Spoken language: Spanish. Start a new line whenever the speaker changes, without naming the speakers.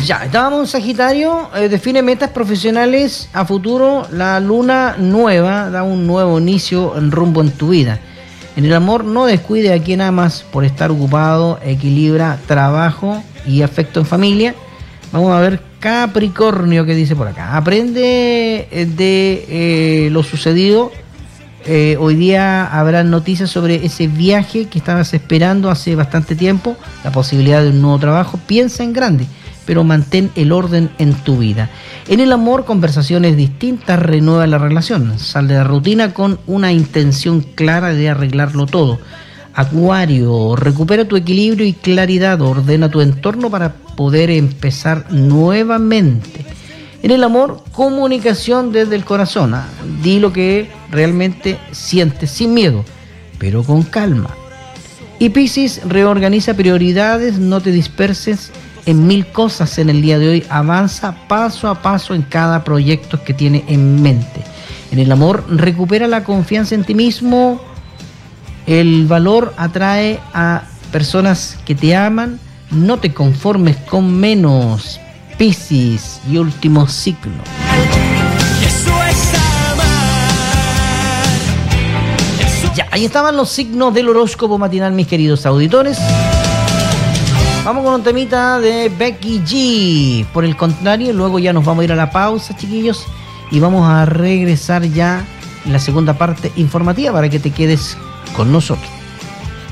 Ya, estábamos en Sagitario, define metas profesionales a futuro. La luna nueva da un nuevo inicio en rumbo en tu vida. En el amor, no descuide a quien amas por estar ocupado, equilibra trabajo y afecto en familia. Vamos a ver Capricornio, que dice por acá. Aprende de lo sucedido. Hoy día habrá noticias sobre ese viaje que estabas esperando hace bastante tiempo, la posibilidad de un nuevo trabajo. Piensa en grande, pero mantén el orden en tu vida. En el amor, conversaciones distintas, renueva la relación. Sal de la rutina con una intención clara de arreglarlo todo. Acuario, recupera tu equilibrio y claridad, ordena tu entorno para poder empezar nuevamente. En el amor, comunicación desde el corazón. Di lo que realmente sientes sin miedo, pero con calma. Y Piscis, reorganiza prioridades, no te disperses en 1000 cosas en el día de hoy. Avanza paso a paso en cada proyecto que tiene en mente. En el amor, recupera la confianza en ti mismo. El valor atrae a personas que te aman. No te conformes con menos. Piscis, y último signo. Ya, ahí estaban los signos del horóscopo matinal, mis queridos auditores. Vamos con un temita de Becky G. Por el contrario, luego ya nos vamos a ir a la pausa, chiquillos, y vamos a regresar ya en la segunda parte informativa para que te quedes con nosotros.